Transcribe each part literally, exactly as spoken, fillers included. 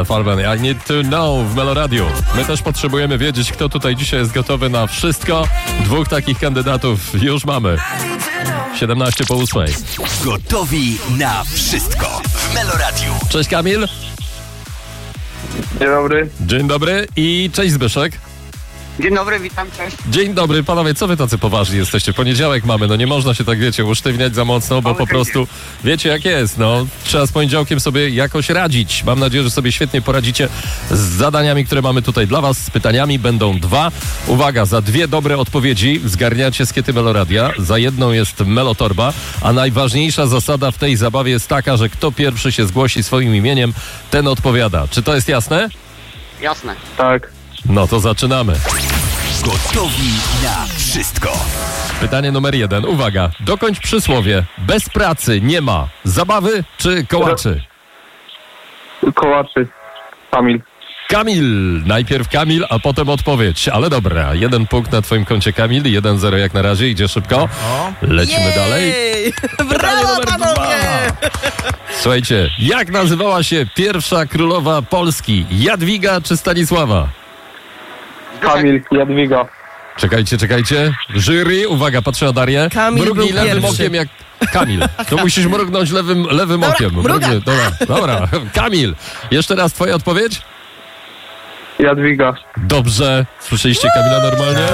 F. Alban, I Need to Know w Meloradiu. My też potrzebujemy wiedzieć, kto tutaj dzisiaj jest gotowy na wszystko. Dwóch takich kandydatów już mamy. siedemnaście po ósmej. Gotowi na wszystko w Meloradiu. Cześć Kamil. Dzień dobry. Dzień dobry i cześć Zbyszek. Dzień dobry, witam, cześć. Dzień dobry, panowie, co wy tacy poważni jesteście? Poniedziałek mamy, no nie można się tak, wiecie, usztywniać za mocno, bo po prostu wiecie jak jest, no. Trzeba z poniedziałkiem sobie jakoś radzić. Mam nadzieję, że sobie świetnie poradzicie z zadaniami, które mamy tutaj dla was. Z pytaniami będą dwa. Uwaga, za dwie dobre odpowiedzi zgarniacie skiety Meloradia. Za jedną jest Melotorba, a najważniejsza zasada w tej zabawie jest taka, że kto pierwszy się zgłosi swoim imieniem, ten odpowiada. Czy to jest jasne? Jasne. Tak. No to zaczynamy. Gotowi na wszystko. Pytanie numer jeden. Uwaga. Dokończ przysłowie. Bez pracy nie ma zabawy czy kołaczy? Kołaczy. Kamil. Kamil. Najpierw Kamil, a potem odpowiedź. Ale dobra. Jeden punkt na twoim koncie, Kamil. jeden zero jak na razie. Idzie szybko. Lecimy Jej! dalej. Pytanie Brawo, numer panowie! dwa. Słuchajcie. Jak nazywała się pierwsza królowa Polski? Jadwiga czy Stanisława? Kamil. Jadwiga. Czekajcie, czekajcie. Jury, uwaga, patrzę na Darię. Kamil Mrugnij był lewym pierwszy. okiem jak... Kamil. To musisz mrugnąć lewym, lewym Dobra, okiem. mrugam. Mrugnie- Dobra, dobra. Kamil. Jeszcze raz twoja odpowiedź? Jadwiga. Dobrze. Słyszeliście Kamila normalnie?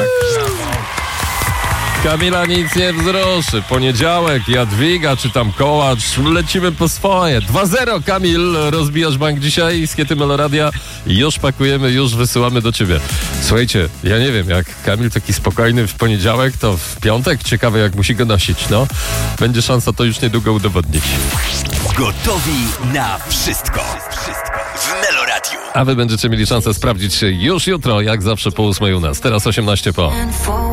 Kamila nic nie wzruszy. Poniedziałek, Jadwiga czy tam Kołacz. Lecimy po swoje. dwa zero, Kamil. Rozbijasz bank dzisiaj. Skiety Meloradia. Już pakujemy, już wysyłamy do ciebie. Słuchajcie, ja nie wiem, jak Kamil taki spokojny w poniedziałek, to w piątek ciekawe jak musi go nosić, no. Będzie szansa to już niedługo udowodnić. Gotowi na wszystko. Wszystko w Meloradiu. A wy będziecie mieli szansę sprawdzić się już jutro, jak zawsze po ósmej u nas. Teraz osiemnaście po.